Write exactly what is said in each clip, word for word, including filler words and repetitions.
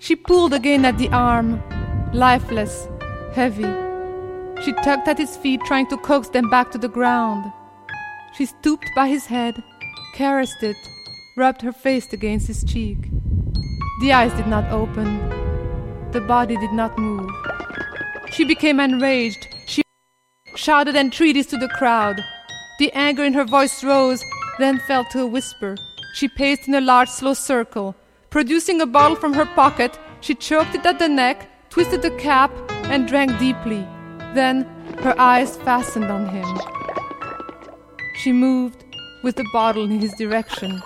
She pulled again at the arm, lifeless, heavy. She tugged at his feet, trying to coax them back to the ground. She stooped by his head, caressed it, rubbed her face against his cheek. The eyes did not open. The body did not move. She became enraged. She shouted entreaties to the crowd. The anger in her voice rose, then fell to a whisper. She paced in a large, slow circle. Producing a bottle from her pocket, she choked it at the neck, twisted the cap, and drank deeply. Then her eyes fastened on him. She moved with the bottle in his direction.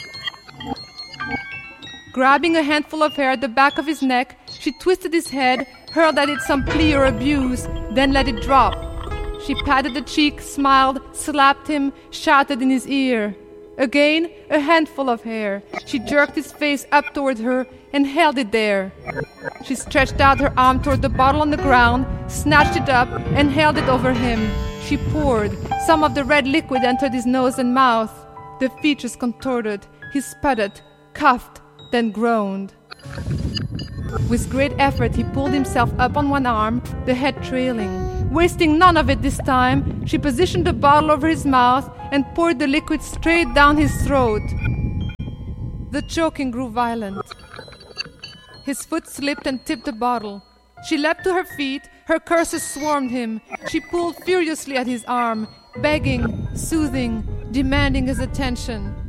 Grabbing a handful of hair at the back of his neck, she twisted his head, hurled at it some plea or abuse, then let it drop. She patted the cheek, smiled, slapped him, shouted in his ear. Again, a handful of hair. She jerked his face up toward her and held it there. She stretched out her arm toward the bottle on the ground, snatched it up, and held it over him. She poured. Some of the red liquid entered his nose and mouth. The features contorted. He sputtered, coughed, then groaned. With great effort, he pulled himself up on one arm, the head trailing. Wasting none of it this time, she positioned the bottle over his mouth and poured the liquid straight down his throat. The choking grew violent. His foot slipped and tipped the bottle. She leapt to her feet. Her curses swarmed him. She pulled furiously at his arm, begging, soothing, demanding his attention.